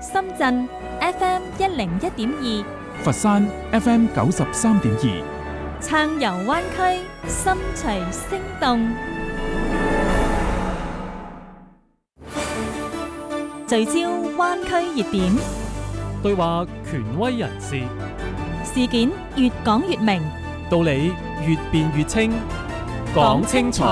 深圳 FM 101.2， 佛山 FM 93.2， 撐遊灣區，心隨聲動。聚焦灣區熱點， 對話權威人士， 事件越講越明， 道理越辯越清，講清楚。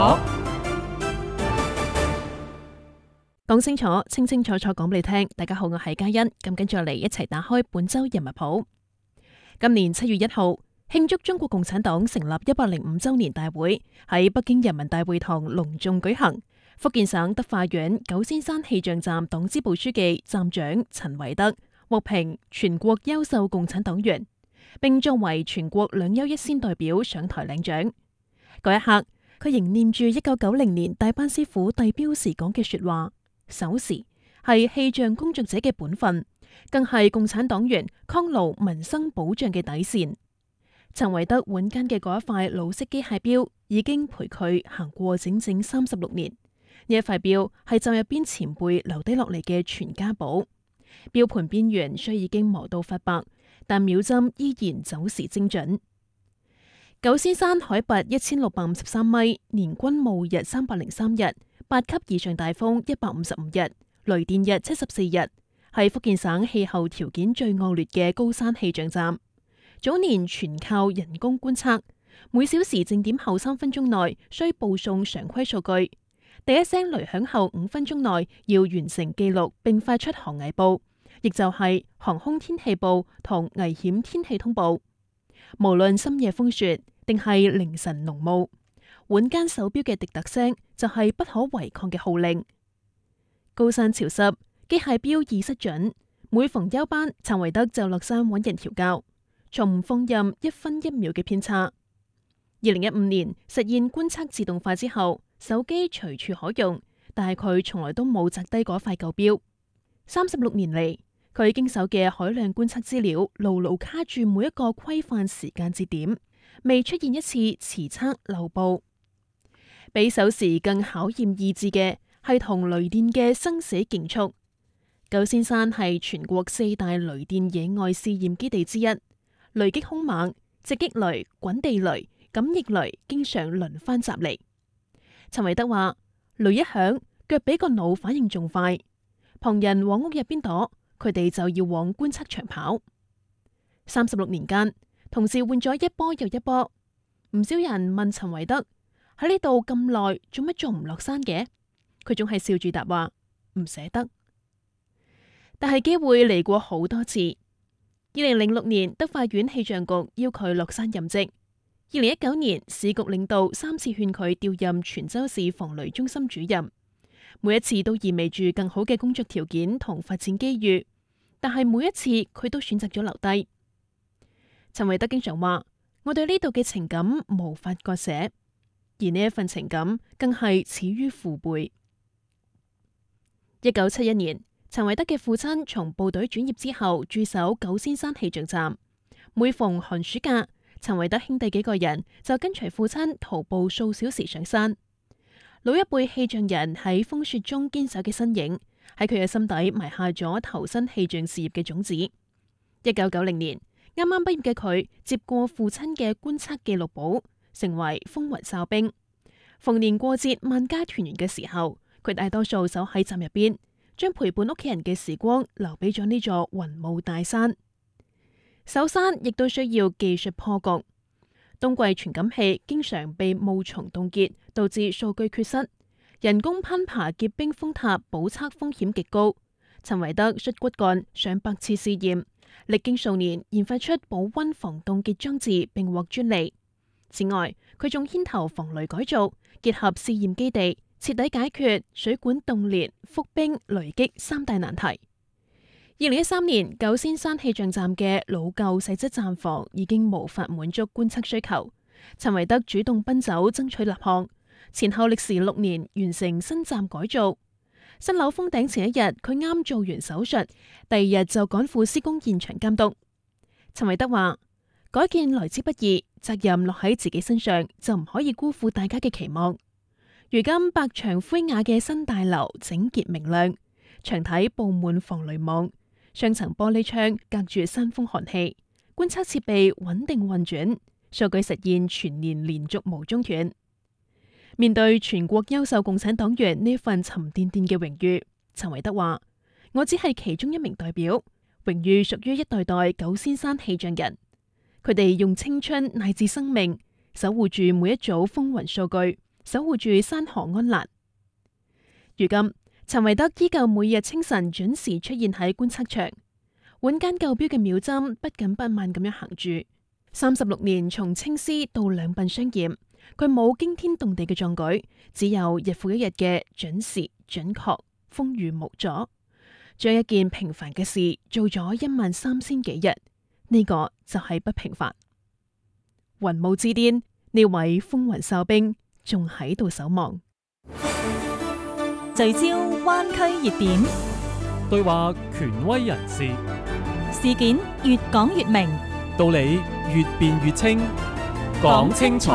講清楚，清清楚楚講俾你聽。大家好，我係嘉欣，咁跟住嚟一齊打開本周人物譜。今年7月1號，慶祝中國共產黨成立105周年大會喺北京人民大會堂隆重舉行。福建省德化縣九仙山氣象站黨支部書記站長陳維德獲評全國優秀共產黨員，並作為全國兩優一先代表上台領獎。嗰一刻，佢仍念住1990年大班師傅遞表時講嘅說話。守時係氣象工作者嘅本分，更係共產黨員抗勞民生保障嘅底線。陳維德腕間嘅嗰一塊老式機械表已經陪佢行過整整36年。呢一塊表係站入邊前輩留低落嚟嘅傳家寶。表盤邊緣雖已經磨到發白，但秒針依然走時精準。九仙山海拔1653米，年均霧日303日。8級以上大風155日，雷電日74日，係福建省氣候條件最惡劣嘅高山氣象站。早年全靠人工觀測，每小時正點後3分鐘內需報送常規數據，第一聲雷響後5分鐘內要完成記錄並發出航危報，亦就係航空天氣報同危險天氣通報。無論深夜風雪定係凌晨濃霧，腕間手錶嘅滴答聲就係不可違抗嘅號令。高山潮濕，機械錶易失準，每逢休班，陳維德就落山揾人調校，從唔放任1分1秒嘅偏差。2015年實現觀測自動化之後，手機隨處可用，但係佢從來都冇摘低嗰塊舊錶。36年嚟，佢經手嘅海量觀測資料牢牢卡住每一個規範時間節點，未出現一次遲測漏報。比守時更考驗意志嘅係同雷電嘅生死競速。九仙山係全國4大雷電野外試驗基地之一，雷擊兇猛，直擊雷、滾地雷、感應雷經常輪番襲嚟。陳維德話：雷一響，腳比個腦反應仲快，旁人往屋入邊躲，佢哋就要往觀測場跑。36年間，同時換咗一波又一波，唔少人問陳維德：喺呢度咁耐，做乜仲唔落山嘅？佢總係笑住答話唔捨得。但係機會嚟過好多次。2006年，德化縣氣象局要佢落山任職。2019年，市局領導3次勸佢調任泉州市防雷中心主任，每一次都意味住更好嘅工作條件同發展機遇，但係每一次佢都選擇咗留低。陳維德經常話：我對呢度嘅情感無法割捨。而呢一份情感更係始於父輩。1971年，陳維德嘅父親從部隊轉業之後駐守九仙山氣象站。每逢寒暑假，陳維德兄弟幾個人就跟隨父親徒步數小時上山。老一輩氣象人喺風雪中堅守嘅身影，喺佢嘅心底埋下咗投身氣象事業嘅種子。1990年，啱啱畢業嘅佢接過父親嘅觀測記錄簿，成為風雲哨兵。逢年過節、萬家團圓嘅時候，佢大多數守喺站入邊，將陪伴屋企人嘅時光留俾咗呢座雲霧大山。守山亦都需要技術破局。冬季傳感器經常被霧叢凍結，導致數據缺失。人工攀爬結冰峰塔，補測風險極高。陳維德摔骨幹上百次試驗，歷經數年研發出保溫防凍結裝置，並獲專利。此外，佢仲牽頭防雷改造，結合試驗基地，徹底解決水管凍裂、覆冰、雷擊3大難題。2013年，九仙山氣象站嘅老舊細質站房已經無法滿足觀測需求，陳維德主動奔走爭取立項，前後歷時6年完成新站改造。新樓封頂前一日，佢啱做完手術，第2日就趕赴施工現場監督。陳維德話：改建來之不易，責任落喺自己身上，就唔可以辜負大家嘅期望。如今白牆灰瓦嘅新大樓整潔明亮，牆體佈滿防雷網， 雙層玻璃窗隔住山風寒氣，觀測設備穩定運轉，數據實現全年連續無中斷。面對全國優秀共產黨員呢份沉甸甸嘅榮譽，陳維德話：我只係其中一名代表，榮譽屬於一代代九仙山氣象人，佢哋用青春乃至生命守護住每一組風雲數據，守護住山河安籟。如今，陳維德依舊每日清晨準時出現喺觀測場，穩間救標嘅秒針不緊不慢咁樣行住。36年從青絲到兩鬢相驗，佢冇驚天動地嘅壯舉，只有日復一日嘅準時準確，風雨無阻，將一件平凡嘅事做咗13000幾日，呢個就係不平凡。雲霧之巔，呢位風雲哨兵仲喺度守望。 聚焦灣區熱點， 對話權威人士， 事件越講越明， 道理越辯越清，講清楚。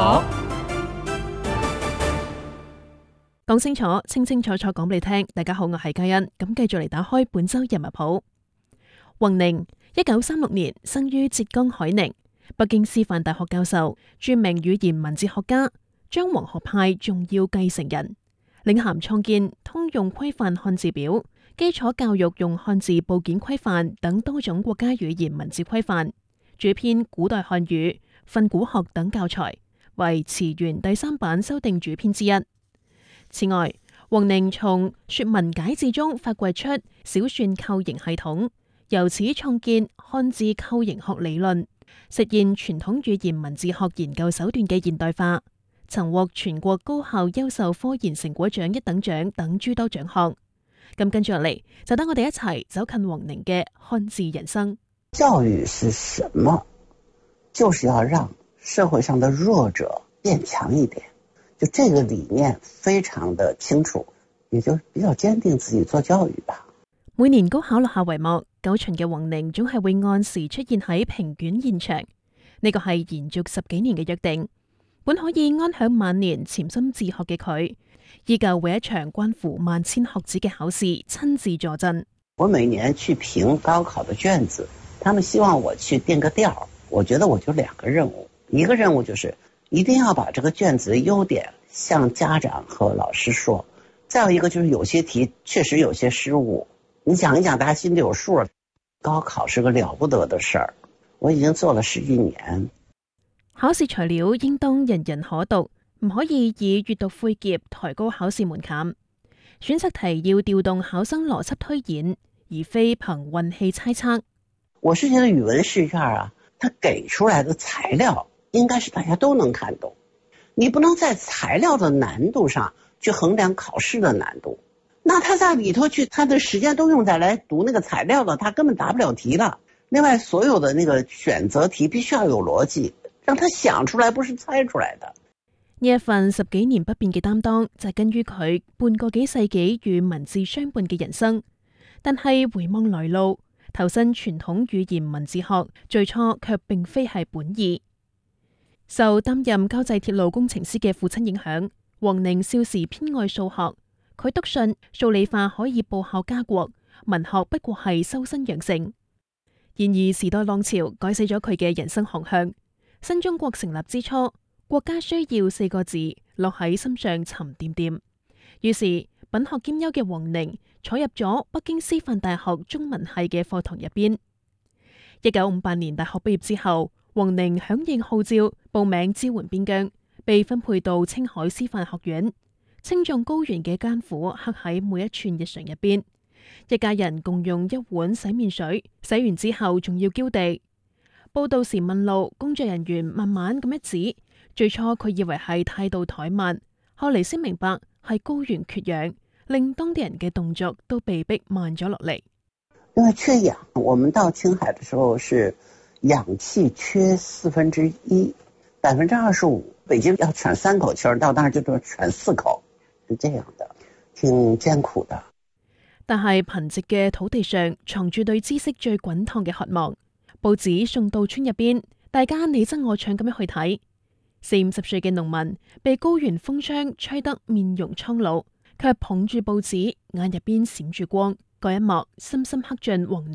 講清楚，清清楚楚講俾你聽。大家好，我係嘉欣，咁繼續嚟打開本周人物譜。宏寧1936年生於浙江海寧，北京師範大學教授，著名語言文字學家，張黃學派重要繼承人。領銜創建通用規範漢字表、基礎教育用漢字部件規範等多種國家語言文字規範，主編古代漢語、訓詁學等教材，為詞源第3版修訂主編之一。此外，宏寧從說文解字中發掘出小篆構形系統，由此創建漢字構形學理論，實現傳統語言文字學研究手段嘅現代化，曾獲全國高校優秀科研成果獎1等獎等諸多獎項。咁跟住落嚟，就等我哋一齊走近宏寧嘅漢字人生。 教育是什麼？就是要讓社會上的弱者變強一點，就這個理念非常的清楚，也就比較堅定自己做教育吧。 每年高考落下帷幕，9旬嘅宏寧總係會按時出現喺評卷現場，呢個係延續10幾年嘅約定。本可以安享晚年潛心自學嘅佢，依舊為一場關乎萬千學子嘅考試親自坐鎮。 我每年去評高考的卷子，他們希望我去墊個調，我覺得我就2個任務，一個任務就是一定要把這個卷子的優點向家長和老師說，再有一個就是有些題確實有些失誤，你講一講大家心裡有數。高考是個了不得的事兒，我已經做了11年。 考試材料應當人人可讀，唔可以以閱讀晦澀抬高考試門檻。選擇題要調動考生邏輯推演，而非憑運氣猜測。 我是覺得語文試卷啊，它給出來的材料應該是大家都能看懂，你不能在材料的難度上去衡量考試的難度。那他在裡頭去，他的時間都用在來讀那個材料了，他根本答不了題了。另外，所有的那個選擇題必須要有邏輯，讓他想出來，不是猜出來的。 呢一份10幾年不變嘅擔當，就根於佢半個幾世紀與文字相伴嘅人生。但係回望來路，投身傳統語言文字學，最初卻並非係本意。受擔任交際鐵路工程師嘅父親影響，宏寧少時偏愛數學。佢篤信數理化可以報效家國，文學不過係修身養性。然而時代浪潮改寫咗佢嘅人生航向。新中國成立之初，國家需要4個字落喺心上沉甸甸。於是品學兼優嘅宏寧坐入咗北京師範大學中文系嘅課堂入邊。1958年大學畢業之後，宏寧響應號召報名支援邊疆，被分配到青海師範學院。青藏高原嘅艱苦刻喺每一寸日常入邊，一家人共用一碗洗面水，洗完之後仲要澆地。報到時問路，工作人員慢慢咁一指，最初佢以為係態度怠慢，後嚟先明白係高原缺氧，令當地人嘅動作都被逼慢咗落嚟。 因為缺氧，我們到青海的時候是氧氣缺1/4，25%，北京要喘3口氣兒，到那兒就都喘4口。是這樣的，挺艱苦的。 但係貧瘠嘅土地上藏住對知識最滾燙嘅渴望。報紙送到村入邊，大家你爭我搶咁樣去睇。40-50歲嘅農民被高原風霜吹得面容蒼老，卻捧住報紙，眼入邊閃住光。嗰一幕深深刻進宏寧